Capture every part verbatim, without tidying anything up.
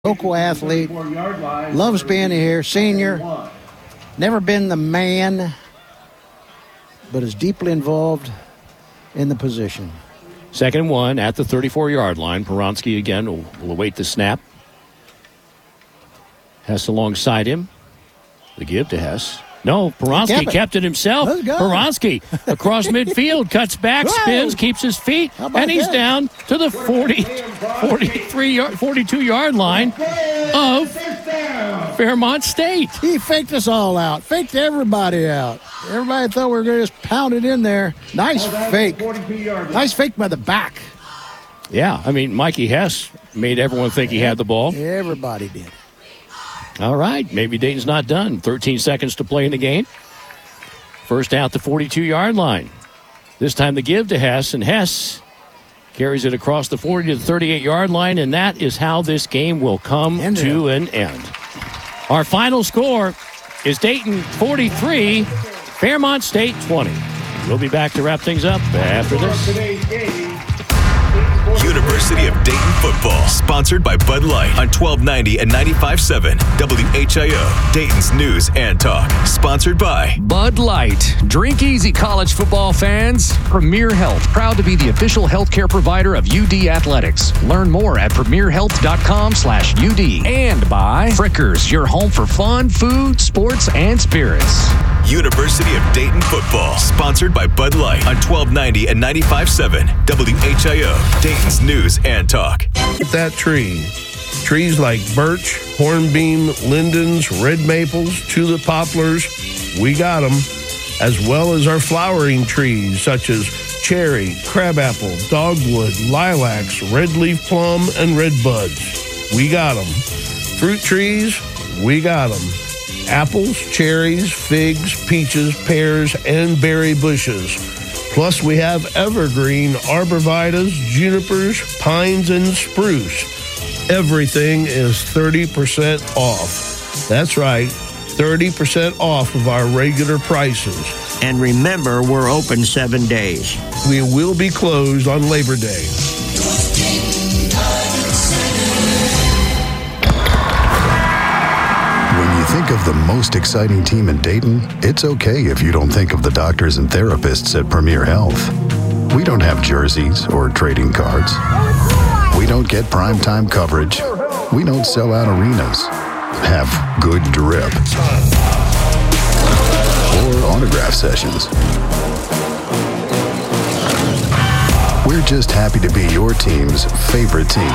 Local athlete, loves being here, senior, never been the man, but is deeply involved in the position. Second one at the thirty-four-yard line. Peronsky again will, will await the snap. Hess alongside him. The give to Hess. No, Peronsky kept, kept it himself. Let's go. Peronsky across midfield, cuts back, spins, keeps his feet, and he's that? down to the forty, forty-three, forty-two-yard line of Fairmont State. He faked us all out, faked everybody out. Everybody thought we were going to just pound it in there. Nice fake. Nice fake by the back. Yeah, I mean, Mikey Hess made everyone think he had the ball. Everybody did. All right, maybe Dayton's not done. thirteen seconds to play in the game. First out the forty-two-yard line. This time the give to Hess, and Hess carries it across the forty to the thirty-eight-yard line, and that is how this game will come End to an end. Our final score is Dayton forty-three, Fairmont State twenty. We'll be back to wrap things up after this. University of Dayton football, sponsored by Bud Light on twelve ninety and ninety-five point seven W H I O, Dayton's News and Talk, sponsored by Bud Light. Drink easy, college football fans. Premier Health, proud to be the official healthcare provider of U D Athletics. Learn more at premierhealth.com slash UD. And by Frickers, your home for fun, food, sports, and spirits. University of Dayton football, sponsored by Bud Light on twelve ninety and ninety-five point seven W H I O, Dayton's News and Talk. That tree. Trees like birch, hornbeam, lindens, red maples, tulip poplars, we got them. As well as our flowering trees such as cherry, crabapple, dogwood, lilacs, red leaf plum, and red buds. We got them. Fruit trees, we got them. Apples, cherries, figs, peaches, pears, and berry bushes. Plus, we have evergreen arborvitaes, junipers, pines, and spruce. Everything is thirty percent off. That's right, thirty percent off of our regular prices. And remember, we're open seven days. We will be closed on Labor Day. When you think of the most exciting team in Dayton, it's okay if you don't think of the doctors and therapists at Premier Health. We don't have jerseys or trading cards. We don't get primetime coverage. We don't sell out arenas, have good drip, or autograph sessions. We're just happy to be your team's favorite team.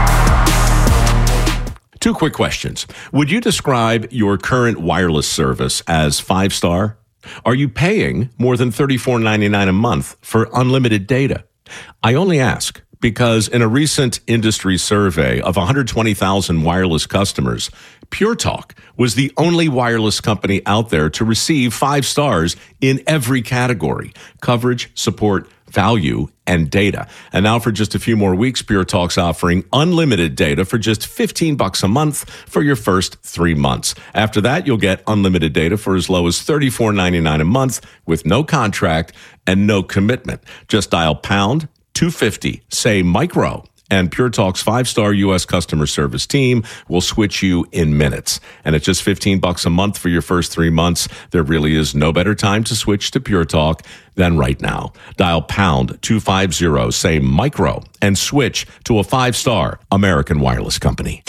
Two quick questions. Would you describe your current wireless service as five-star? Are you paying more than thirty-four ninety-nine a month for unlimited data? I only ask because in a recent industry survey of one hundred twenty thousand wireless customers, Pure Talk was the only wireless company out there to receive five stars in every category: coverage, support, value, and data. And now for just a few more weeks, Pure Talk's offering unlimited data for just fifteen bucks a month for your first three months. After that, you'll get unlimited data for as low as thirty-four ninety-nine a month with no contract and no commitment. Just dial pound two fifty, say micro, and Pure Talk's five-star U S customer service team will switch you in minutes. And at just fifteen bucks a month for your first three months, there really is no better time to switch to Pure Talk than right now. Dial pound two fifty, say micro, and switch to a five-star American wireless company.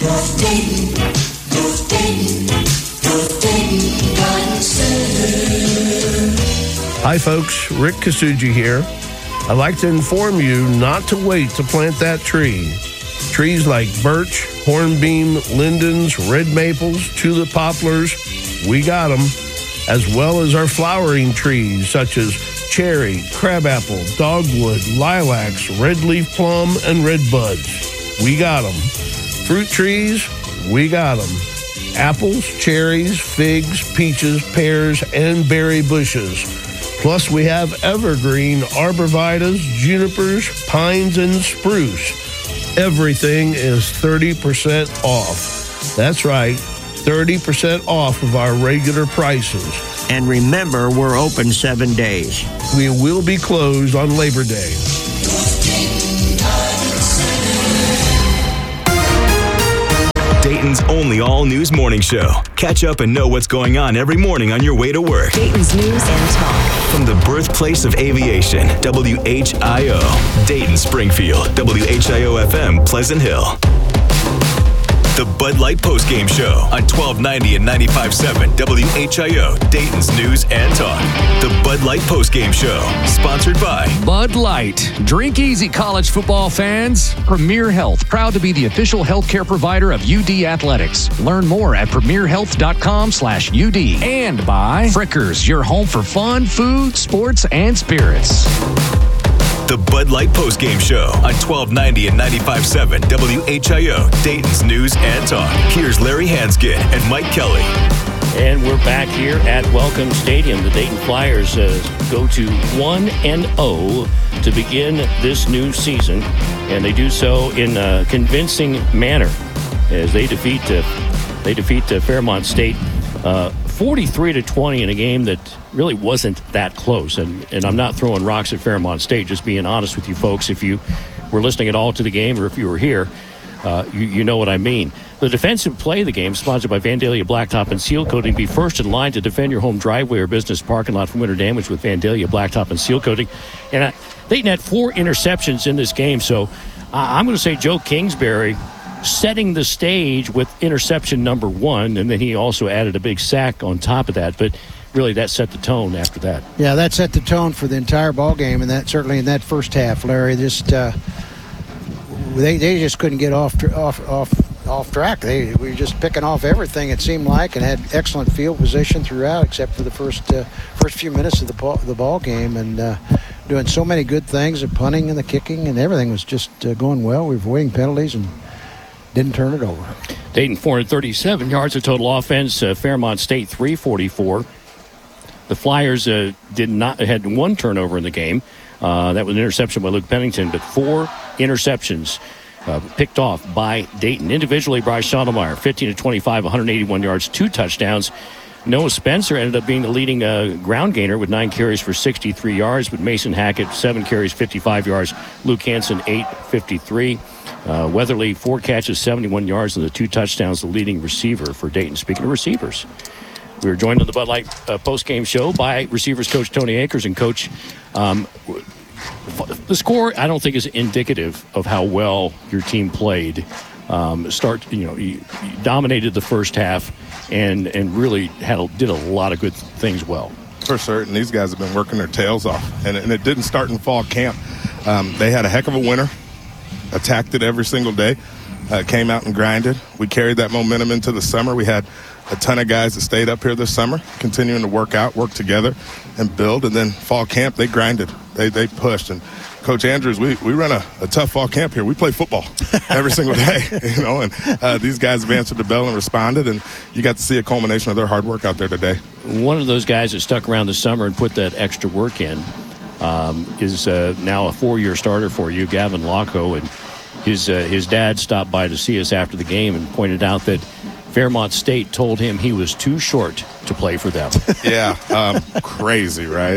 Hi, folks. Rick Kasuji here. I'd like to inform you not to wait to plant that tree. Trees like birch, hornbeam, lindens, red maples, tulip poplars, we got them. As well as our flowering trees such as cherry, crabapple, dogwood, lilacs, red leaf plum, and red buds. We got them. Fruit trees, we got them. Apples, cherries, figs, peaches, pears, and berry bushes. Plus, we have evergreen arborvitaes, junipers, pines, and spruce. Everything is thirty percent off. That's right, thirty percent off of our regular prices. And remember, we're open seven days. We will be closed on Labor Day. Dayton's only all-news morning show. Catch up and know what's going on every morning on your way to work. Dayton's News and Talk. From the birthplace of aviation, W H I O, Dayton Springfield, W H I O F M, Pleasant Hill. The Bud Light Postgame Show on twelve ninety and ninety-five point seven W H I O, Dayton's News and Talk. The Bud Light Postgame Show, sponsored by Bud Light. Drink easy, college football fans. Premier Health, proud to be the official healthcare provider of U D Athletics. Learn more at premier health dot com slash U D. And by Frickers, your home for fun, food, sports, and spirits. The Bud Light Postgame Show on twelve ninety and ninety-five point seven W H I O, Dayton's News and Talk. Here's Larry Hanskin and Mike Kelly. And we're back here at Welcome Stadium. The Dayton Flyers uh, go to one and oh to begin this new season, and they do so in a convincing manner as they defeat uh, they defeat uh, Fairmont State uh, forty-three to twenty in a game that really wasn't that close. And, and I'm not throwing rocks at Fairmont State, just being honest with you folks. If you were listening at all to the game or if you were here, uh, you, you know what I mean. The defensive play of the game, sponsored by Vandalia Blacktop and Seal Coating. Be first in line to defend your home driveway or business parking lot from winter damage with Vandalia Blacktop and Seal Coating. And I, Dayton had four interceptions in this game, so I, I'm going to say Joe Kingsbury setting the stage with interception number one, and then he also added a big sack on top of that. But really, that set the tone after that. Yeah, that set the tone for the entire ball game, and that certainly in that first half, Larry, just uh, they they just couldn't get off off off off track. They were just picking off everything, it seemed like, and had excellent field position throughout, except for the first uh, first few minutes of the ball, the ball game, and uh, doing so many good things, the punting and the kicking, and everything was just uh, going well. We were avoiding penalties and didn't turn it over. Dayton four hundred thirty-seven yards of total offense. Uh, Fairmont State three forty-four. The Flyers uh, did not had one turnover in the game. Uh, that was an interception by Luke Pennington, but four interceptions uh, picked off by Dayton. Individually, Bryce Schottelmeyer, fifteen to twenty-five, one hundred eighty-one yards, two touchdowns. Noah Spencer ended up being the leading uh, ground gainer with nine carries for sixty-three yards, but Mason Hackett, seven carries, fifty-five yards. Luke Hansen, eight, fifty-three. Uh, Weatherly, four catches, seventy-one yards, and the two touchdowns, the leading receiver for Dayton. Speaking of receivers, we were joined on the Bud Light uh, post-game show by receivers coach Tony Akers. And, Coach, um, the score I don't think is indicative of how well your team played. Um, start, you know, you, you dominated the first half and and really had a, did a lot of good things well. For certain, these guys have been working their tails off, and, and it didn't start in fall camp. Um, they had a heck of a winter, attacked it every single day, uh, came out and grinded. We carried that momentum into the summer. We had a ton of guys that stayed up here this summer, continuing to work out, work together, and build. And then fall camp, they grinded. They they pushed. And Coach Andrews, we, we run a, a tough fall camp here. We play football every single day, you know. And uh, these guys have answered the bell and responded. And you got to see a culmination of their hard work out there today. One of those guys that stuck around the summer and put that extra work in um, is uh, now a four-year starter for you, Gavin Locko. And his uh, his dad stopped by to see us after the game and pointed out that Fairmont State told him he was too short to play for them. Yeah, um, crazy, right?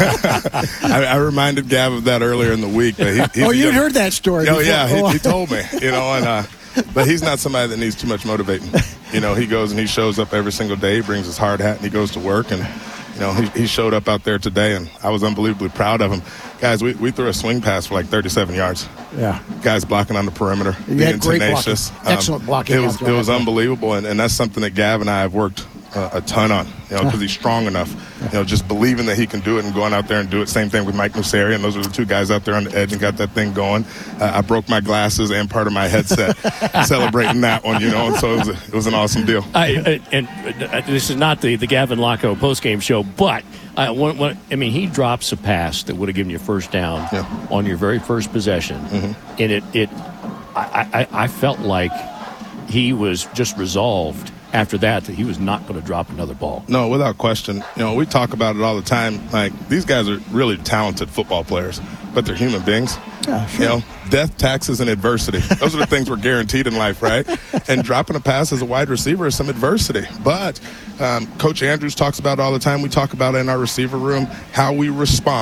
I, I reminded Gav of that earlier in the week. But he, oh, you'd heard that story. Oh, before. yeah, he, he told me, you know, and uh, but he's not somebody that needs too much motivating. You know, he goes and he shows up every single day, he brings his hard hat, and he goes to work, and you know, he, he showed up out there today, and I was unbelievably proud of him. Guys, we, we threw a swing pass for like thirty-seven yards. Yeah. Guys blocking on the perimeter, You being had great tenacious. blocking. Excellent blocking. It was, out there. it was unbelievable, and, and that's something that Gav and I have worked uh, a ton on, you know, because he's strong enough. You know, just believing that he can do it and going out there and do it. Same thing with Mike Nusseri, and those are the two guys out there on the edge and got that thing going. Uh, I broke my glasses and part of my headset celebrating that one, you know, and so it was, a, it was an awesome deal. I, uh, and uh, this is not the, the Gavin Locko postgame show, but uh, when, when, I mean, he drops a pass that would have given you a first down yeah. on your very first possession, mm-hmm. and it, it I, I, I felt like he was just resolved after that that he was not going to drop another ball. No, without question. You know, we talk about it all the time. Like, these guys are really talented football players, but they're human beings. Yeah, sure. You know, death, taxes, and adversity. Those are the things we're guaranteed in life, right? And dropping a pass as a wide receiver is some adversity. But um, Coach Andrews talks about it all the time. We talk about it in our receiver room, how we respond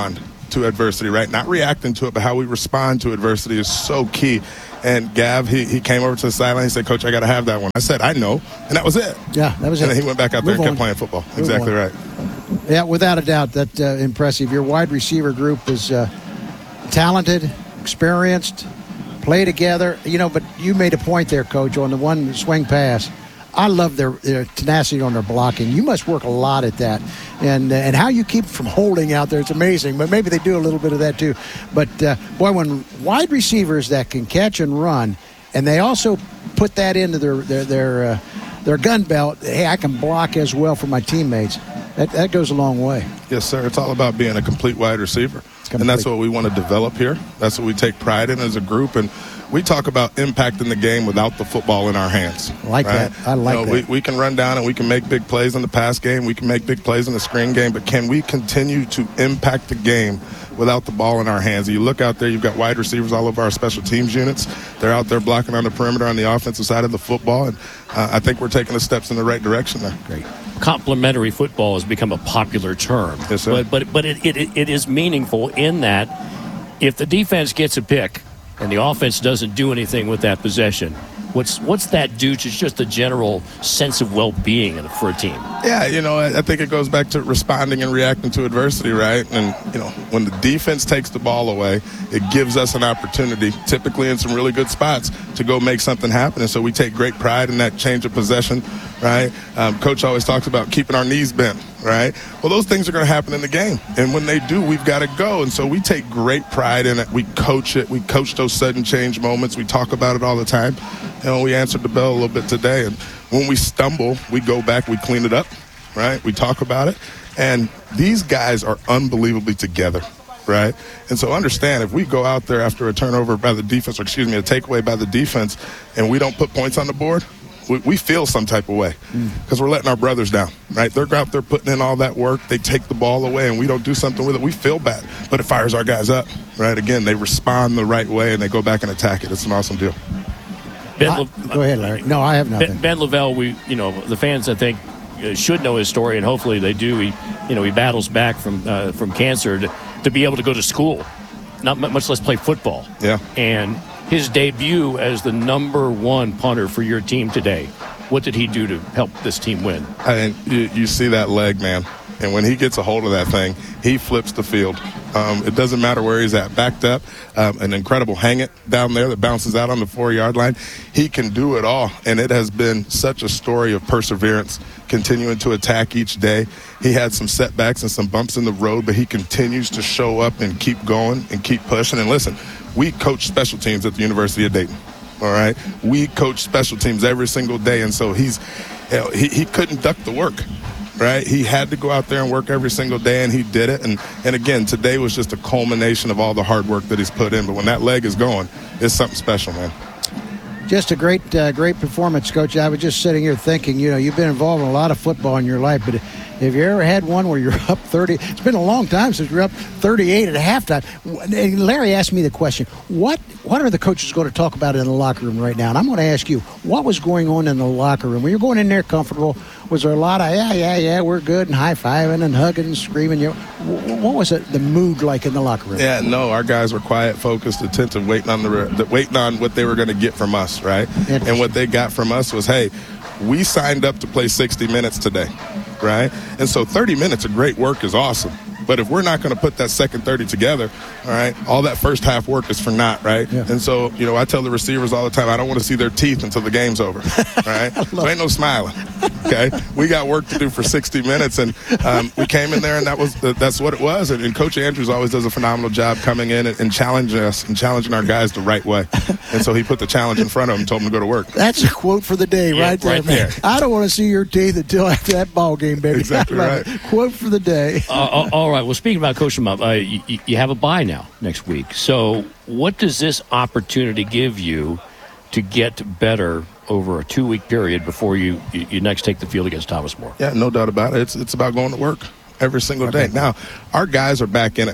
to adversity, right? Not reacting to it, but how we respond to adversity is so key. And Gav, he, he came over to the sideline. He said, Coach, I got to have that one. I said, I know. And that was it. Yeah, that was and it. And he went back out there Move and kept on. playing football. Move exactly on. right. Yeah, without a doubt, that uh, impressive. Your wide receiver group is uh, talented, experienced, play together. You know, but you made a point there, Coach, on the one swing pass. I love their, their tenacity on their blocking. You must work a lot at that. And uh, and how you keep from holding out there, it's amazing. But maybe they do a little bit of that too. But, uh, boy, when wide receivers that can catch and run, and they also put that into their their their, uh, their gun belt, hey, I can block as well for my teammates. That, that goes a long way. Yes, sir. It's all about being a complete wide receiver. Complete. And that's what we want to develop here. That's what we take pride in as a group. And we talk about impacting the game without the football in our hands. I like right? that. I like you know, that. We, we can run down and we can make big plays in the pass game. We can make big plays in the screen game. But can we continue to impact the game without the ball in our hands? You look out there, you've got wide receivers all over our special teams units. They're out there blocking on the perimeter on the offensive side of the football. And uh, I think we're taking the steps in the right direction there. Great. Complementary football has become a popular term. Yes, sir. But, but, but it, it, it is meaningful in that if the defense gets a pick and the offense doesn't do anything with that possession, what's what's that do to just the general sense of well-being for a team? Yeah, you know, I, I think it goes back to responding and reacting to adversity, right? And, you know, when the defense takes the ball away, it gives us an opportunity, typically in some really good spots, to go make something happen. And so we take great pride in that change of possession, right? Um, Coach always talks about keeping our knees bent, right? Well, those things are going to happen in the game. And when they do, we've got to go. And so we take great pride in it. We coach it. We coach those sudden change moments. We talk about it all the time. And we answered the bell a little bit today. And when we stumble, we go back, we clean it up, right? We talk about it. And these guys are unbelievably together, right? And so understand, if we go out there after a turnover by the defense, or excuse me, a takeaway by the defense, and we don't put points on the board, we, we feel some type of way because mm. we're letting our brothers down, right? They're out there putting in all that work. They take the ball away, and we don't do something with it. We feel bad, but it fires our guys up, right? Again, they respond the right way, and they go back and attack it. It's an awesome deal. Ben I, Le- go ahead, Larry. No, I have nothing. Ben, Ben Lavelle, we, you know, the fans, I think, uh, should know his story, and hopefully they do. He, you know, he battles back from uh, from cancer to, to be able to go to school, not much less play football. Yeah. And his debut as the number one punter for your team today, what did he do to help this team win? And you, you see that leg, man. And when he gets a hold of that thing, he flips the field. Um, it doesn't matter where he's at. Backed up, um, an incredible hang it down there that bounces out on the four-yard line. He can do it all, and it has been such a story of perseverance, continuing to attack each day. He had some setbacks and some bumps in the road, but he continues to show up and keep going and keep pushing. And listen, we coach special teams at the University of Dayton. All right, we coach special teams every single day, and so he's you know, he, he couldn't duck the work. Right, he had to go out there and work every single day, and he did it. And and again, today was just a culmination of all the hard work that he's put in. But when that leg is going, it's something special, man. Just a great, uh, great performance, Coach. I was just sitting here thinking, you know, you've been involved in a lot of football in your life, but have you ever had one where you're up thirty? It's been a long time since you're up thirty-eight at halftime. And Larry asked me the question, what what are the coaches going to talk about in the locker room right now? And I'm going to ask you, what was going on in the locker room? When you're going in there comfortable, was there a lot of, yeah, yeah, yeah, we're good, and high-fiving and hugging and screaming? You know, what was it, the mood like in the locker room? Yeah, no, our guys were quiet, focused, attentive, waiting on, the, the, waiting on what they were going to get from us, right? And what they got from us was, hey, we signed up to play sixty minutes today, right? And so thirty minutes of great work is awesome. But if we're not going to put that second thirty together, all right, all that first half work is for naught, right? Yeah. And so, you know, I tell the receivers all the time, I don't want to see their teeth until the game's over, all right? So ain't no smiling, okay? We got work to do for sixty minutes, and um, we came in there, and that was the, that's what it was. And, and Coach Andrews always does a phenomenal job coming in and, and challenging us and challenging our guys the right way. And so he put the challenge in front of them and told them to go to work. That's a quote for the day, yeah, right there, right man. there. I don't want to see your teeth until after that ball game, baby. Exactly right. It. Quote for the day. uh, all right. Well, speaking about Coach them up, uh, you, you have a bye now next week. So what does this opportunity give you to get better over a two-week period before you, you, you next take the field against Thomas More? Yeah, no doubt about it. It's, it's about going to work every single day. Now, our guys are back in it now,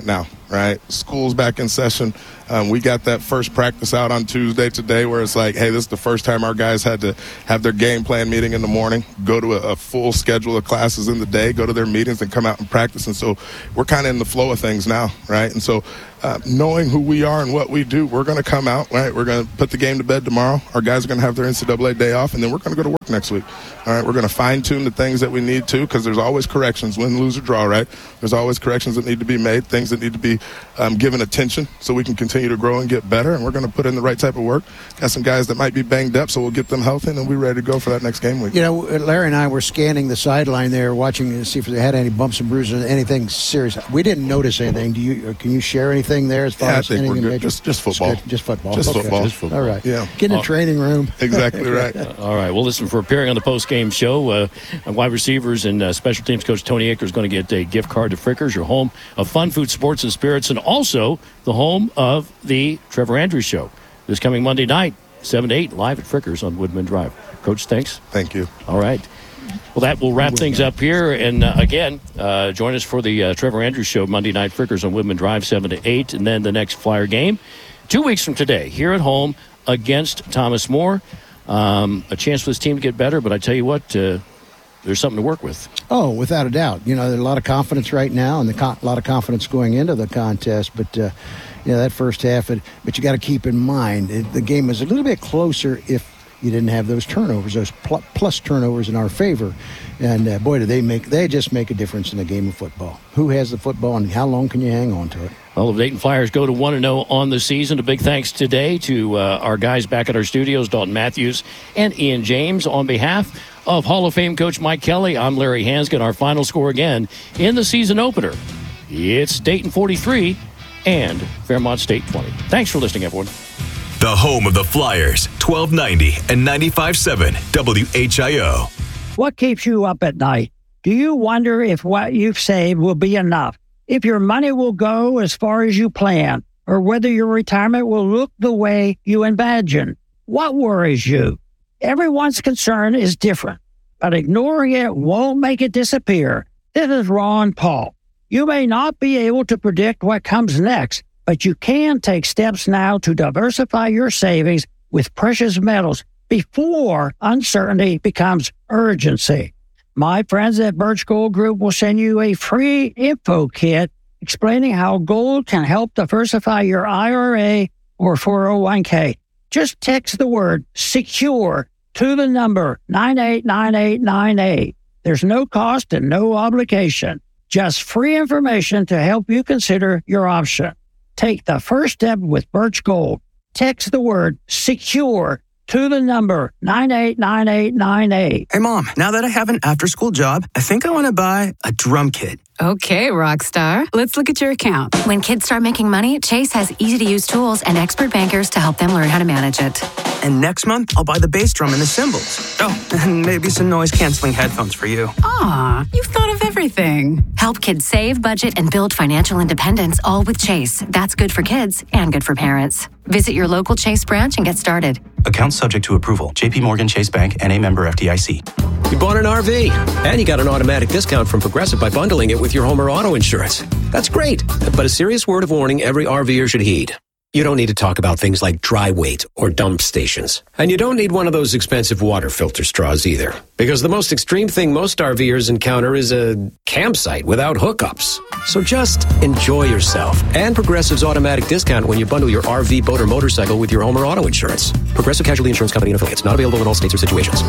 right? School's back in session. Um, we got that first practice out on Tuesday today where it's like, hey, this is the first time our guys had to have their game plan meeting in the morning, go to a, a full schedule of classes in the day, go to their meetings and come out and practice. And so we're kind of in the flow of things now, right? And so uh, knowing who we are and what we do, we're going to come out, right? We're going to put the game to bed tomorrow. Our guys are going to have their N C double A day off, and then we're going to go to work next week. All right, we're going to fine-tune the things that we need to, because there's always corrections, win, lose, or draw, right? There's always corrections that need to be made, things that need to be um, given attention so we can continue to grow and get better, and we're going to put in the right type of work. Got some guys that might be banged up, so we'll get them healthy, and then we're ready to go for that next game week. You know, Larry and I were scanning the sideline there, watching to see if they had any bumps and bruises, anything serious. We didn't notice anything. Do you? Or can you share anything there as far Yeah, I as think anything we're good. major? Just, just football. Just football. Just Okay. football. Just football. All right. Yeah. Get in the training room. Exactly right. All right. Well, listen, for appearing on the post-game show, uh, wide receivers and uh, special teams coach Tony Akers is going to get a gift card to Frickers, your home of fun, food, sports, and spirits, and also the home of the Trevor Andrews Show this coming Monday night, seven to eight, live at Frickers on Woodman Drive. Coach, thanks. Thank you. All right. Well, that will wrap things up here. And uh, again, uh, join us for the uh, Trevor Andrews Show, Monday night, Frickers on Woodman Drive, seven to eight, and then the next Flyer game, two weeks from today, here at home against Thomas More. Um, a chance for this team to get better, but I tell you what, uh, there's something to work with. Oh, without a doubt. You know, there's a lot of confidence right now, and a co- lot of confidence going into the contest. But, uh, you know, that first half, it, but you got to keep in mind, it, the game was a little bit closer if you didn't have those turnovers, those pl- plus turnovers in our favor. And, uh, boy, do they make, they just make a difference in a game of football. Who has the football, and how long can you hang on to it? Well, the Dayton Flyers go to one and oh on the season. A big thanks today to uh, our guys back at our studios, Dalton Matthews and Ian James. On behalf of Hall of Fame coach Mike Kelly, I'm Larry Hansgen. Our final score again in the season opener. It's Dayton forty-three and Fairmont State twenty. Thanks for listening, everyone. The home of the Flyers, twelve ninety and ninety-five point seven W H I O. What keeps you up at night? Do you wonder if what you've saved will be enough? If your money will go as far as you plan, or whether your retirement will look the way you imagine? What worries you? Everyone's concern is different, but ignoring it won't make it disappear. This is Ron Paul. You may not be able to predict what comes next, but you can take steps now to diversify your savings with precious metals before uncertainty becomes urgency. My friends at Birch Gold Group will send you a free info kit explaining how gold can help diversify your I R A or four oh one k. Just text the word SECURE to the number nine eight nine eight nine eight. There's no cost and no obligation. Just free information to help you consider your option. Take the first step with Birch Gold. Text the word SECURE to the number nine eight nine eight nine eight. Hey, Mom, now that I have an after-school job, I think I want to buy a drum kit. Okay, Rockstar. Let's look at your account. When kids start making money, Chase has easy-to-use tools and expert bankers to help them learn how to manage it. And next month, I'll buy the bass drum and the cymbals. Oh, and maybe some noise-canceling headphones for you. Aw, you've thought of everything. Help kids save, budget, and build financial independence, all with Chase. That's good for kids and good for parents. Visit your local Chase branch and get started. Account subject to approval. J P Morgan Chase Bank, N A member F D I C. You bought an R V, and you got an automatic discount from Progressive by bundling it with your home or auto insurance. That's great, but a serious word of warning every RVer should heed. You don't need to talk about things like dry weight or dump stations. And you don't need one of those expensive water filter straws either. Because the most extreme thing most RVers encounter is a campsite without hookups. So just enjoy yourself. And Progressive's automatic discount when you bundle your R V, boat, or motorcycle with your home or auto insurance. Progressive Casualty Insurance Company and affiliates. Not available in all states or situations.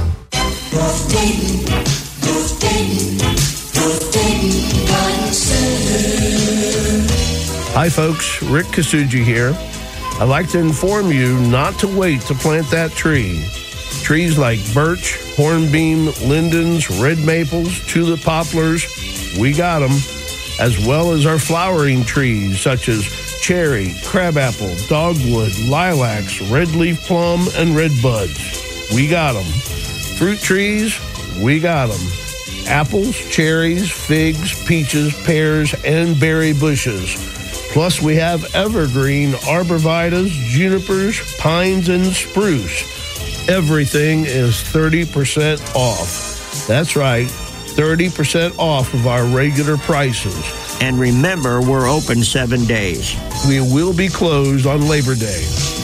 Hi, folks. Rick Kasuji here. I'd like to inform you not to wait to plant that tree. Trees like birch, hornbeam, lindens, red maples, tulip poplars, we got them, as well as our flowering trees such as cherry, crabapple, dogwood, lilacs, red leaf plum, and red buds. We got them. Fruit trees, we got them. Apples, cherries, figs, peaches, pears, and berry bushes. Plus, we have evergreen arborvitaes, junipers, pines, and spruce. Everything is thirty percent off. That's right, thirty percent off of our regular prices. And remember, we're open seven days. We will be closed on Labor Day.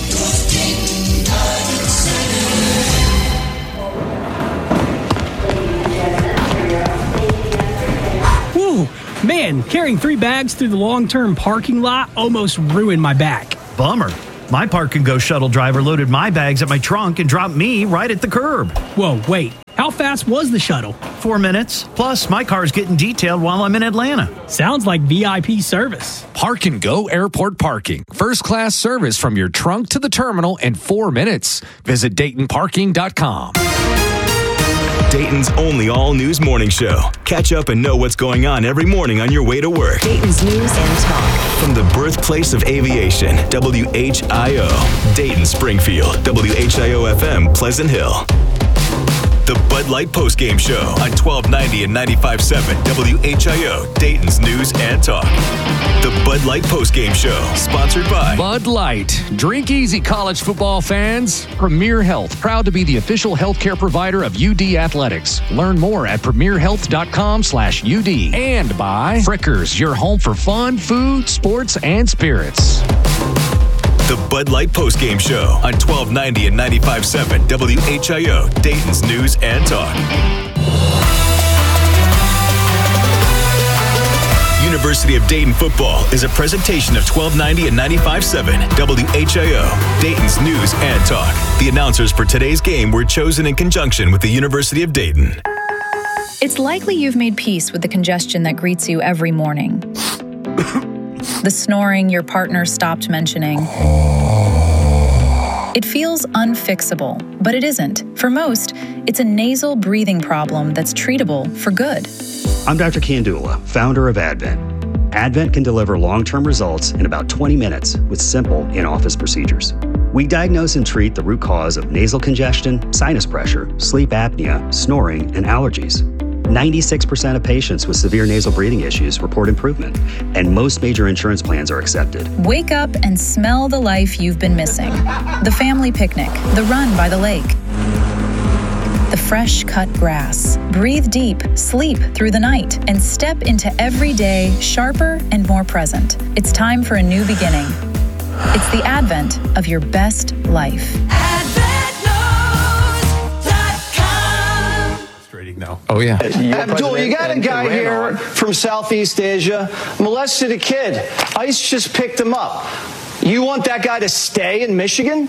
Whew, man, carrying three bags through the long-term parking lot almost ruined my back. Bummer. My Park and Go shuttle driver loaded my bags at my trunk and dropped me right at the curb. Whoa, wait. How fast was the shuttle? Four minutes. Plus, my car's getting detailed while I'm in Atlanta. Sounds like V I P service. Park and Go Airport Parking. First class service from your trunk to the terminal in four minutes. Visit Dayton Parking dot com. Dayton's only all-news morning show. Catch up and know what's going on every morning on your way to work. Dayton's News and Talk. From the birthplace of aviation, W H I O, Dayton Springfield, W H I O F M Pleasant Hill. The Bud Light Postgame Show on twelve ninety and ninety-five point seven W H I O, Dayton's News and Talk. The Bud Light Postgame Show, sponsored by Bud Light. Drink easy, college football fans. Premier Health, proud to be the official healthcare provider of U D Athletics. Learn more at premier health dot com slash U D. And by Frickers, your home for fun, food, sports, and spirits. The Bud Light Postgame Show on twelve ninety and ninety-five point seven W H I O, Dayton's News and Talk. University of Dayton football is a presentation of twelve ninety and ninety-five point seven W H I O, Dayton's News and Talk. The announcers for today's game were chosen in conjunction with the University of Dayton. It's likely you've made peace with the congestion that greets you every morning. The snoring your partner stopped mentioning. It feels unfixable, but it isn't. For most, it's a nasal breathing problem that's treatable for good. I'm Doctor Kandula, founder of Advent. Advent can deliver long-term results in about twenty minutes with simple in-office procedures. We diagnose and treat the root cause of nasal congestion, sinus pressure, sleep apnea, snoring, and allergies. ninety-six percent of patients with severe nasal breathing issues report improvement, and most major insurance plans are accepted. Wake up and smell the life you've been missing. The family picnic, the run by the lake, the fresh cut grass. Breathe deep, sleep through the night, and step into every day sharper and more present. It's time for a new beginning. It's the advent of your best life. Now. Oh, yeah. Abdul, you got a guy here from Southeast Asia, molested a kid. ICE just picked him up. You want that guy to stay in Michigan?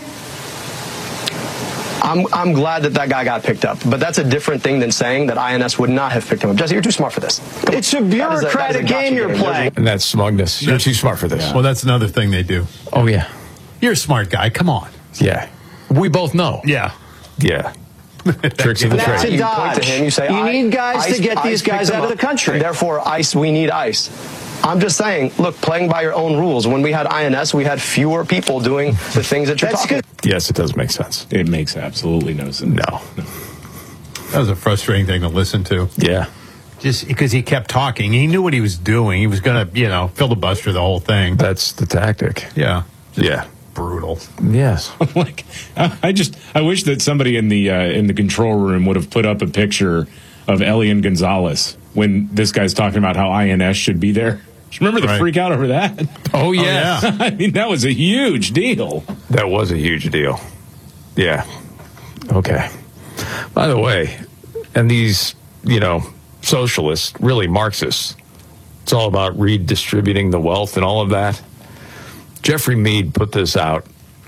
I'm, I'm glad that that guy got picked up, but that's a different thing than saying that I N S would not have picked him up. Jesse, you're too smart for this. Come it's on. a bureaucratic a, game you're playing. And that's smugness. You're that's, too smart for this. Yeah. Well, that's another thing they do. Oh, yeah. You're a smart guy. Come on. Yeah. We both know. Yeah. Yeah. Tricks of the That's trade. a dodge. You point to him, you say, you need guys ICE, to get ICE these guys out of the country. And therefore, ICE, we need ICE. I'm just saying, look, playing by your own rules. When we had I N S, we had fewer people doing the things that you're That's talking good. Yes, it does make sense. It makes absolutely no sense. No. no. That was a frustrating thing to listen to. Yeah. Just because he kept talking. He knew what he was doing. He was going to, you know, filibuster the whole thing. That's the tactic. Yeah. Just yeah. Brutal. Yes. like, I just, I wish that somebody in the uh, in the control room would have put up a picture of Elian Gonzalez when this guy's talking about how I N S should be there. Remember the right. freak out over that? Oh, yeah. Oh, yeah. I mean, that was a huge deal. That was a huge deal. Yeah. Okay. By the way, and these, you know, socialists, really Marxists, it's all about redistributing the wealth and all of that. Jeffrey Mead put this out.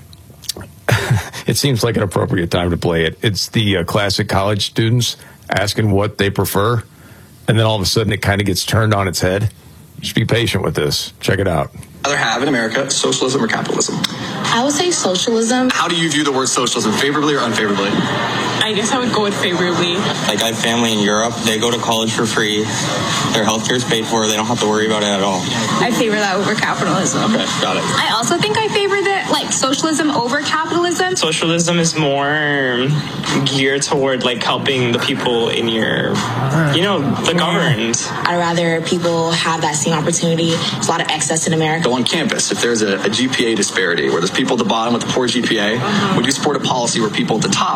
It seems like an appropriate time to play it. It's the uh, classic college students asking what they prefer, and then all of a sudden it kind of gets turned on its head. Just be patient with this. Check it out. Rather have in America socialism or capitalism? I would say socialism. How do you view the word socialism, favorably or unfavorably? I guess I would go with favorably. Like, I have family in Europe. They go to college for free. Their healthcare is paid for. They don't have to worry about it at all. I favor that over capitalism. Okay, got it. I also think I favor that, like, socialism over capitalism. Socialism is more geared toward, like, helping the people in your, you know, the governed. I'd rather people have that same opportunity. There's a lot of excess in America. So on campus, if there's a, a G P A disparity where there's people at the bottom with a poor G P A, uh-huh. would you support a policy where people at the top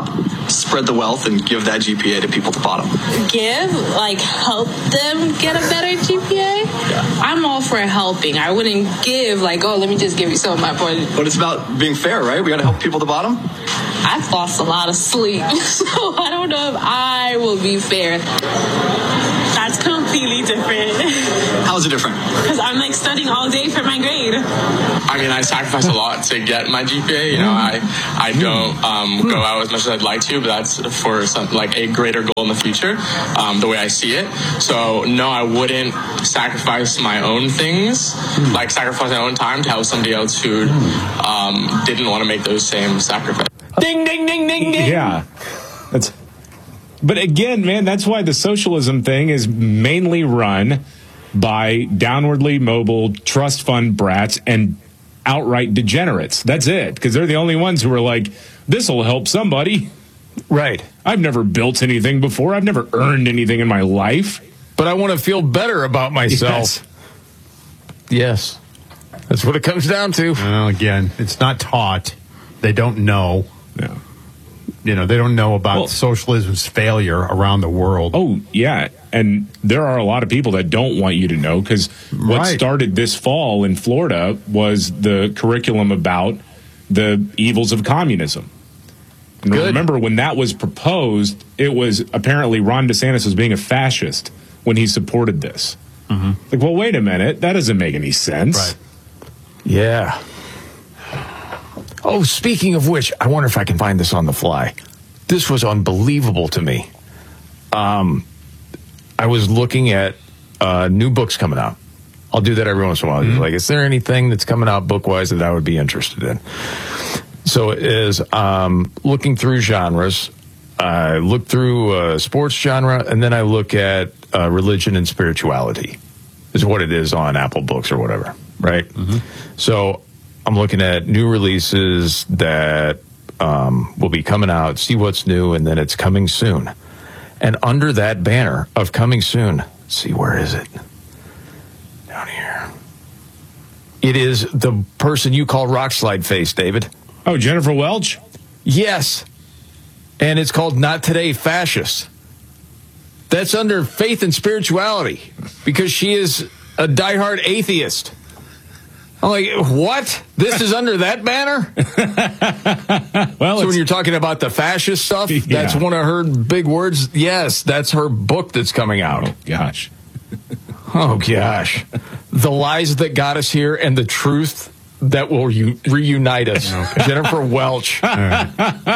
spread the wealth and give that G P A to people at the bottom? Give, like help them get a better G P A? Yeah. I'm all for helping. I wouldn't give like, oh, let me just give you some of my points. But it's about being fair, right? We got to help people at the bottom. I've lost a lot of sleep, so I don't know if I will be fair. That's completely different. How is it different? Because I'm like studying all day for my grade. I mean, I sacrifice a lot to get my G P A. You know, I I don't um, go out as much as I'd like to, but that's for some, like a greater goal in the future, um, the way I see it. So no, I wouldn't sacrifice my own things, like sacrifice my own time to help somebody else who um, didn't want to make those same sacrifices. Ding, ding, ding, ding, ding. Yeah. That's, but again, man, that's why the socialism thing is mainly run by downwardly mobile trust fund brats and outright degenerates. That's it. Because they're the only ones who are like, this will help somebody. Right. I've never built anything before. I've never earned anything in my life. But I want to feel better about myself. Yes. yes. That's what it comes down to. Well, again, it's not taught. They don't know. No. You know, they don't know about well, socialism's failure around the world. Oh, yeah. And there are a lot of people that don't want you to know, because what Right. started this fall in Florida was the curriculum about the evils of communism. And Good. remember, when that was proposed, it was apparently Ron DeSantis was being a fascist when he supported this. Mm-hmm. Like, well, wait a minute. That doesn't make any sense. Right. Yeah. Oh, speaking of which, I wonder if I can find this on the fly. This was unbelievable to me. Um, I was looking at uh, new books coming out. I'll do that every once in a while. Mm-hmm. Like, is there anything that's coming out book-wise that I would be interested in? So it is um, looking through genres. I look through uh, sports genre, and then I look at uh, religion and spirituality is what it is on Apple Books or whatever, right? Mm-hmm. So I'm looking at new releases that um, will be coming out, see what's new, and then it's coming soon. And under that banner of coming soon, let's see, where is it? Down here. It is the person you call Rock Slide Face, David. Oh, Jennifer Welch? Yes. And it's called Not Today Fascists. That's under faith and spirituality because she is a diehard atheist. I'm like, what? This is under that banner? Well, so when you're talking about the fascist stuff, Yeah. that's one of her big words. Yes, that's her book that's coming out. Oh, gosh. Oh, gosh. The lies that got us here and the truth that will u- reunite us. Okay. Jennifer Welch. Right.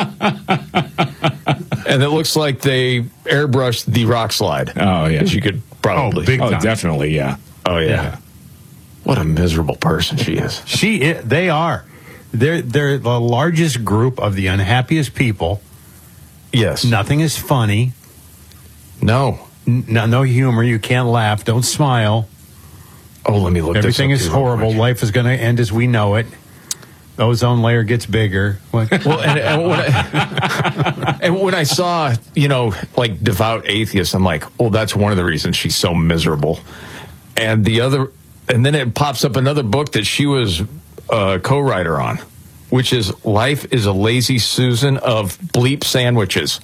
And it looks like they airbrushed the rock slide. Oh, yeah. As you could probably. Oh, big Oh, time. definitely, yeah. Oh, yeah. Yeah. What a miserable person she is. She, is, they are. They're they're the largest group of the unhappiest people. Yes. Nothing is funny. No. No, no humor. You can't laugh. Don't smile. Oh, let me look. Everything this up is too, real horrible. quick. Life is going to end as we know it. The ozone layer gets bigger. What? Well, and, and, when I, and when I saw, you know, like devout atheists, I'm like, oh, that's one of the reasons she's so miserable. And the other, and then it pops up another book that she was a co-writer on, which is Life is a Lazy Susan of Bleep Sandwiches.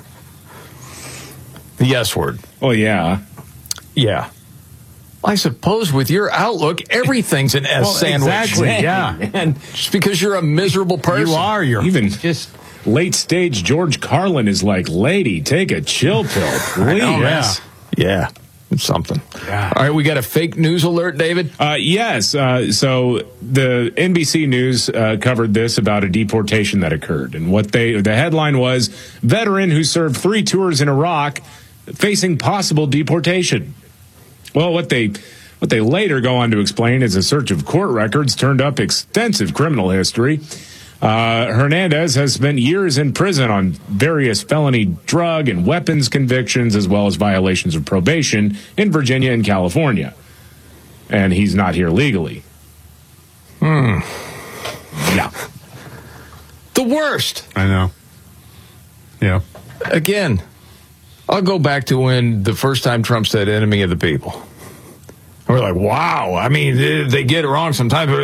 The S word. Well, yeah. Yeah. I suppose with your outlook, everything's an S Well, sandwich. exactly, yeah. And just because you're a miserable person. You are. You're Even just late stage George Carlin is like, lady, take a chill pill, please. know, Yeah. Yeah. It's something. Yeah. All right, we got a fake news alert, David. Uh, yes. Uh, so the N B C News uh, covered this about a deportation that occurred, and what they the headline was: veteran who served three tours in Iraq facing possible deportation. Well, what they what they later go on to explain is a search of court records turned up extensive criminal history. Uh, Hernandez has spent years in prison on various felony drug and weapons convictions, as well as violations of probation in Virginia and California. And he's not here legally. Hmm. Yeah. The worst. I know. Yeah. Again, I'll go back to when the first time Trump said enemy of the people. We're like, wow. I mean, they, they get it wrong sometimes, but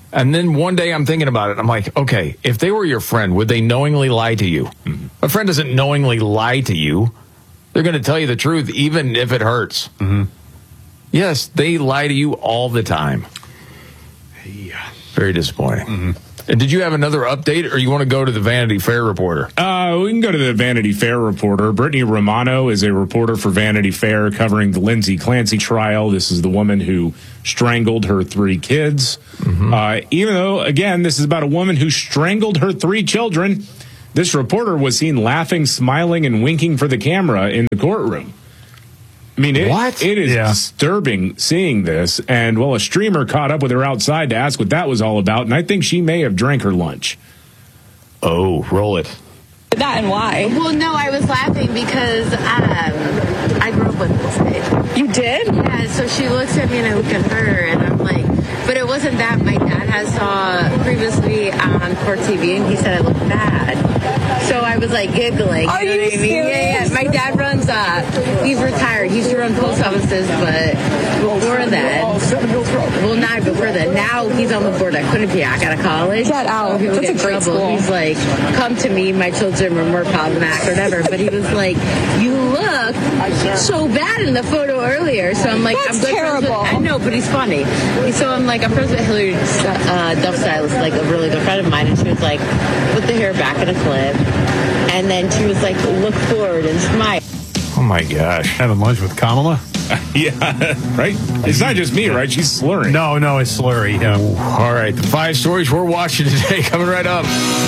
And then one day I'm thinking about it. I'm like, okay, if they were your friend, would they knowingly lie to you? Mm-hmm. A friend doesn't knowingly lie to you. They're going to tell you the truth, even if it hurts. Mm-hmm. Yes, they lie to you all the time. Yeah. Very disappointing. Mm-hmm. And did you have another update, or you want to go to the Vanity Fair reporter? Uh, we can go to the Vanity Fair reporter. Brittany Romano is a reporter for Vanity Fair covering the Lindsay Clancy trial. This is the woman who strangled her three kids. Mm-hmm. Uh, even though, again, this is about a woman who strangled her three children, this reporter was seen laughing, smiling, and winking for the camera in the courtroom. I mean, it, what? it is yeah. disturbing seeing this. And, well, a streamer caught up with her outside to ask what that was all about, and I think she may have drank her lunch. Oh, roll it. That and why? Well, no, I was laughing because um, I grew up with this bitch. You did? Yeah, so she looks at me and I look at her, and I'm like, but it wasn't that. My dad has saw previously on Court T V, and he said I looked bad. So I was like giggling. Are you know you what I mean? serious? Yeah, yeah. My dad runs, uh, he's retired. He used to run post offices, but before that, well, not before that. Now he's on the board at Quinnipiac out of college. Get out. So people That's get a great trouble. school. He's like, come to me, my children were more problematic or whatever. But he was like, you look so bad in the photo earlier. So I'm like, That's I'm good friends with, terrible. I know, but he's funny. So I'm like, I'm friends with Hillary uh, Duff Stylist, like a really good friend of mine, and she was like, put the hair back in a clip, and then she was like, look forward and smile. Oh my gosh. Having lunch with Kamala? Yeah, right? It's not just me, right? She's slurring. No, no, it's slurry. Yeah. All right, the five stories we're watching today coming right up.